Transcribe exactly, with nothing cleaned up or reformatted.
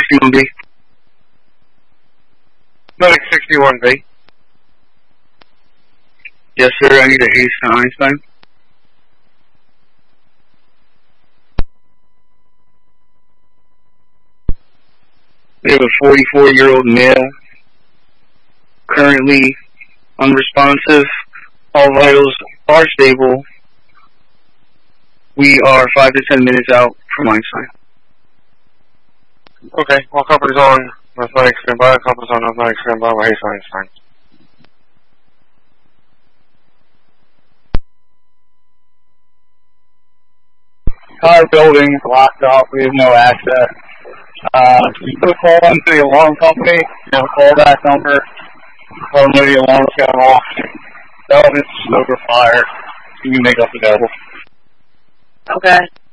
sixty-one B. Medic sixty-one B. Yes, sir. I need a haste to Einstein. We have a forty-four-year-old male, currently unresponsive. All vitals are stable. We are five to ten minutes out from Einstein. Okay, all companies on Northmatic standby, companies on Northmatic standby, we're haste Einstein. Entire building is locked off. We have no access. Uh, you put a call into the alarm company. You have a callback number. Tell them the alarm's going off. Tell them it's over fire. You can make up the devil. Okay.